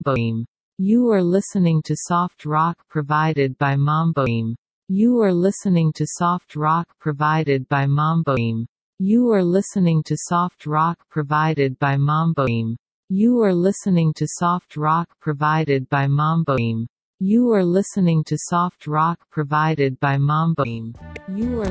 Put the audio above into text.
Mamboim. You are listening to soft rock provided by Mamboim. You are listening to soft rock provided by Mamboim. You are listening to soft rock provided by Mamboim. You are listening to soft rock provided by Mamboim. You are listening to soft rock provided by Mamboim. You are